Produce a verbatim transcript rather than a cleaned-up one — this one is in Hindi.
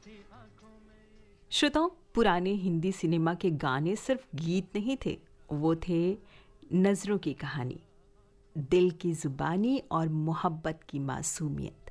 श्रोताओं, पुराने हिंदी सिनेमा के गाने सिर्फ गीत नहीं थे, वो थे नज़रों की कहानी, दिल की जुबानी और मोहब्बत की मासूमियत।